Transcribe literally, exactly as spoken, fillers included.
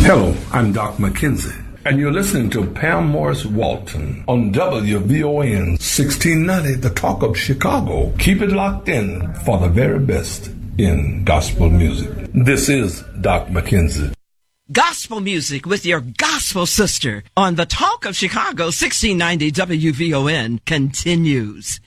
Hello, I'm Doc McKenzie, and you're listening to Pam Morris Walton on W V O N sixteen ninety, The Talk of Chicago. Keep it locked in for the very best in gospel music. This is Doc McKenzie. Gospel music with your gospel sister on The Talk of Chicago, sixteen ninety W V O N continues.